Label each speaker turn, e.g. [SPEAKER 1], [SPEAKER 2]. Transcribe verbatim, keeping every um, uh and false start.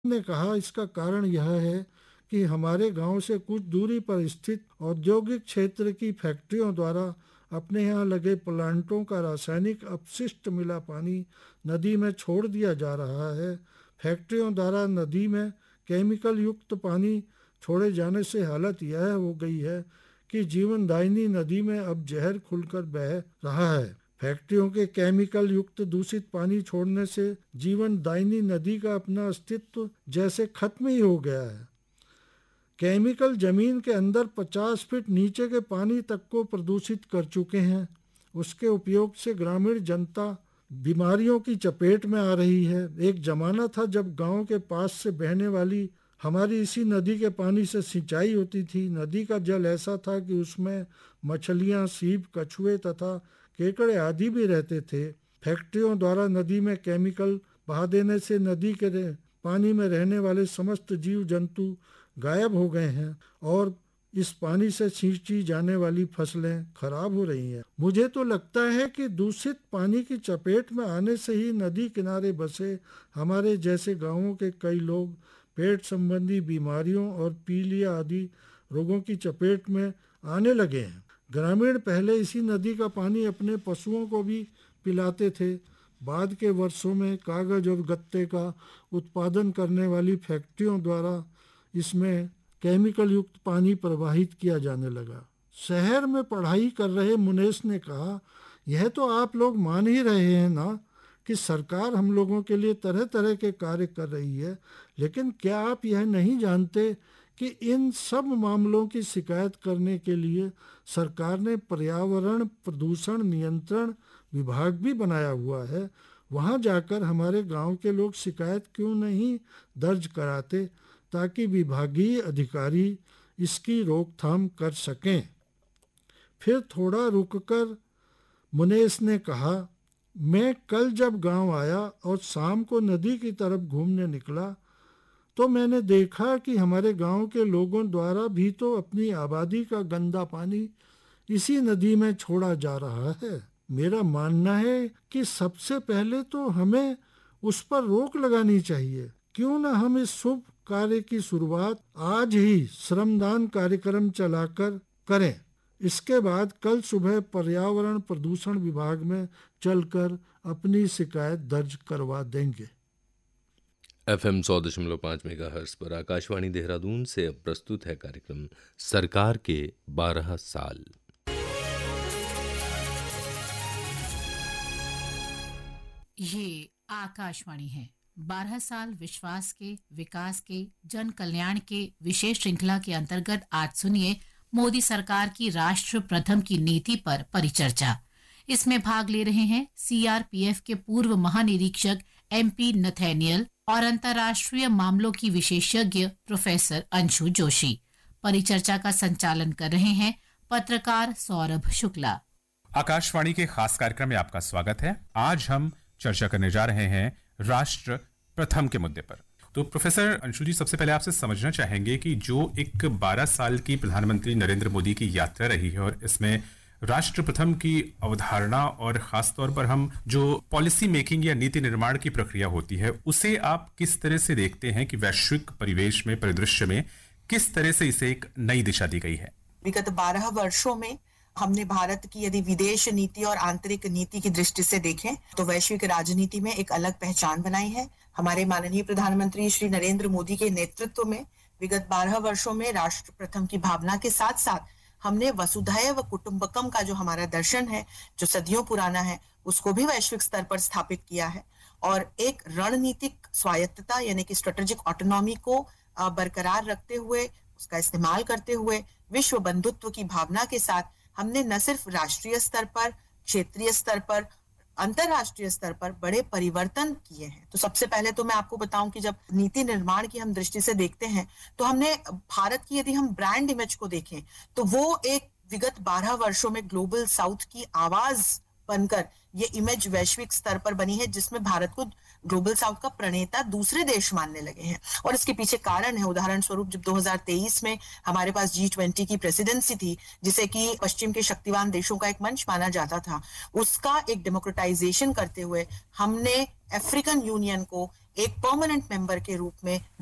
[SPEAKER 1] ने कहा, इसका कारण यह है कि हमारे गांव से कुछ दूरी पर स्थित औद्योगिक क्षेत्र की फैक्ट्रियों द्वारा अपने यहाँ लगे प्लांटों का रासायनिक अपशिष्ट मिला पानी नदी में छोड़ दिया जा रहा है। फैक्ट्रियों द्वारा नदी में केमिकल युक्त पानी छोड़े जाने से हालत यह हो गई है कि जीवनदायिनी नदी में अब जहर खुलकर बह रहा है। फैक्ट्रियों के केमिकल युक्त दूषित पानी छोड़ने से जीवनदायिनी नदी का अपना अस्तित्व जैसे खत्म ही हो गया है। केमिकल जमीन के अंदर पचास फीट नीचे के पानी तक को प्रदूषित कर चुके हैं। उसके उपयोग से ग्रामीण जनता बीमारियों की चपेट में आ रही है। एक जमाना था जब गांव के पास से बहने वाली हमारी इसी नदी के पानी से सिंचाई होती थी। नदी का जल ऐसा था कि उसमें मछलियां, सीप, कछुए तथा केकड़े आदि भी रहते थे। फैक्ट्रियों द्वारा नदी में केमिकल बहा देने से नदी के पानी में रहने वाले समस्त जीव जंतु गायब हो गए हैं और इस पानी से सींची जाने वाली फसलें खराब हो रही हैं। मुझे तो लगता है कि दूषित पानी की चपेट में आने से ही नदी किनारे बसे हमारे जैसे गांवों के कई लोग पेट संबंधी बीमारियों और पीलिया आदि रोगों की चपेट में आने लगे हैं। ग्रामीण पहले इसी नदी का पानी अपने पशुओं को भी पिलाते थे। बाद के वर्षों में कागज और गत्ते का उत्पादन करने वाली फैक्ट्रियों द्वारा इसमें केमिकल युक्त पानी प्रवाहित किया जाने लगा। शहर में पढ़ाई कर रहे मुनेश ने कहा, यह तो आप लोग मान ही रहे हैं ना कि सरकार हम लोगों के लिए तरह तरह के कार्य कर रही है, लेकिन क्या आप यह नहीं जानते कि इन सब मामलों की शिकायत करने के लिए सरकार ने पर्यावरण प्रदूषण नियंत्रण विभाग भी बनाया हुआ है। वहां जाकर हमारे गांव के लोग शिकायत क्यों नहीं दर्ज कराते ताकि विभागीय अधिकारी इसकी रोकथाम कर सकें। फिर थोड़ा रुककर मुनेश ने कहा, मैं कल जब गांव आया और शाम को नदी की तरफ घूमने निकला तो मैंने देखा कि हमारे गांव के लोगों द्वारा भी तो अपनी आबादी का गंदा पानी इसी नदी में छोड़ा जा रहा है। मेरा मानना है कि सबसे पहले तो हमें उस पर रोक लगानी चाहिए। क्यों न हम इस शुभ कार्य की शुरुआत आज ही श्रमदान कार्यक्रम चलाकर करें। इसके बाद कल सुबह पर्यावरण प्रदूषण विभाग में चलकर अपनी शिकायत दर्ज करवा देंगे।
[SPEAKER 2] एफएम सौ दशमलव पाँच मेगाहर्ट्ज पर आकाशवाणी देहरादून से अब प्रस्तुत है कार्यक्रम सरकार के बारह साल।
[SPEAKER 3] ये आकाशवाणी है। बारह साल विश्वास के, विकास के, जन कल्याण के विशेष श्रृंखला के अंतर्गत आज सुनिए मोदी सरकार की राष्ट्र प्रथम की नीति पर परिचर्चा। इसमें भाग ले रहे हैं सीआरपीएफ के पूर्व महानिरीक्षक एमपी नथैनियल और अंतर्राष्ट्रीय मामलों की विशेषज्ञ प्रोफेसर अंशु जोशी। परिचर्चा का संचालन कर रहे हैं पत्रकार सौरभ शुक्ला।
[SPEAKER 4] आकाशवाणी के खास कार्यक्रम में आपका स्वागत है। आज हम चर्चा करने जा रहे हैं राष्ट्र प्रथम के मुद्दे पर। तो प्रोफेसर अंशु जी, सबसे पहले आपसे समझना चाहेंगे कि जो एक बारह साल की प्रधानमंत्री नरेंद्र मोदी की यात्रा रही है और इसमें राष्ट्र प्रथम की अवधारणा और खास तौर पर हम जो पॉलिसी मेकिंग या नीति निर्माण की प्रक्रिया होती है उसे आप किस तरह से देखते हैं कि वैश्विक परिवेश में, परिदृश्य में किस तरह से इसे एक नई दिशा दी गई है?
[SPEAKER 5] विगत बारह वर्षों में हमने भारत की यदि विदेश नीति और आंतरिक नीति की दृष्टि से देखें तो वैश्विक राजनीति में एक अलग पहचान बनाई है। हमारे माननीय प्रधानमंत्री श्री नरेंद्र मोदी के नेतृत्व में विगत बारह वर्षों में राष्ट्र प्रथम की भावना के साथ साथ हमने वसुधैव कुटुंबकम का जो हमारा दर्शन है, जो सदियों पुराना है, उसको भी वैश्विक स्तर पर स्थापित किया है और एक रणनीतिक स्वायत्तता यानी कि स्ट्रेटेजिक ऑटोनॉमी को बरकरार रखते हुए, उसका इस्तेमाल करते हुए विश्व बंधुत्व की भावना के साथ हमने न सिर्फ राष्ट्रीय स्तर पर, क्षेत्रीय स्तर पर, अंतरराष्ट्रीय स्तर पर बड़े परिवर्तन किए हैं। तो सबसे पहले तो मैं आपको बताऊं कि जब नीति निर्माण की हम दृष्टि से देखते हैं तो हमने भारत की यदि हम ब्रांड इमेज को देखें तो वो एक विगत बारह वर्षों में ग्लोबल साउथ की आवाज बनकर ये इमेज वैश्विक स्तर पर बनी है, जिसमें भारत को ग्लोबल साउथ का प्रणेता दूसरे देश मानने लगे हैं। और इसके पीछे कारण है, उदाहरण स्वरूप जब दो हज़ार तेईस में हमारे पास जी ट्वेंटी की प्रेसिडेंसी थी, जिसे कि पश्चिम के शक्तिवान देशों का एक मंच माना जाता था, उसका एक डेमोक्रेटाइजेशन करते हुए हमने अफ्रीकन यूनियन को एक परमानेंट मेंबर के रूप में